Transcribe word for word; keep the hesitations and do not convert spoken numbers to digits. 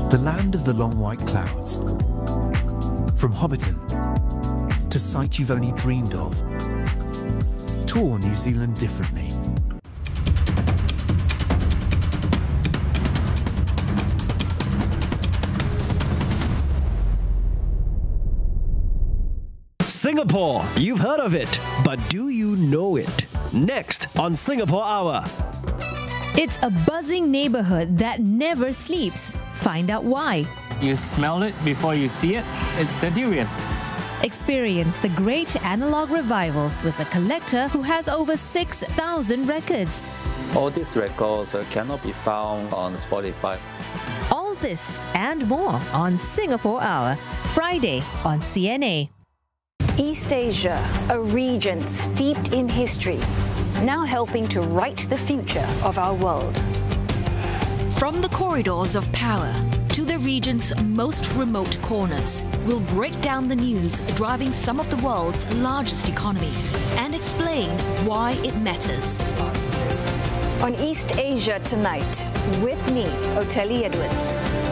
the land of the long white clouds. From Hobbiton to sight you've only dreamed of. Tour New Zealand differently. Singapore, you've heard of it, but do you know it? Next on Singapore Hour. It's a buzzing neighborhood that never sleeps. Find out why. You smell it before you see it. It's the durian. Experience the great analog revival with a collector who has over six thousand records. All these records uh, cannot be found on Spotify. All this and more on Singapore Hour, Friday on C N A. East Asia, a region steeped in history, now helping to write the future of our world. From the corridors of power to the region's most remote corners, we'll break down the news driving some of the world's largest economies and explain why it matters. On East Asia Tonight, with me, Oteli Edwards.